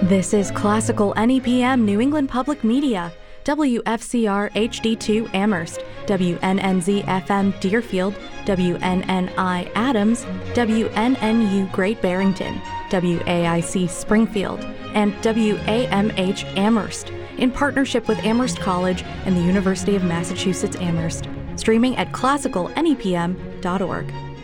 This is Classical NEPM New England Public Media, WFCR HD2 Amherst, WNNZ FM Deerfield, WNNI Adams, WNNU Great Barrington, WAIC Springfield, and WAMH Amherst, in partnership with Amherst College and the University of Massachusetts Amherst, streaming at classicalnepm.org.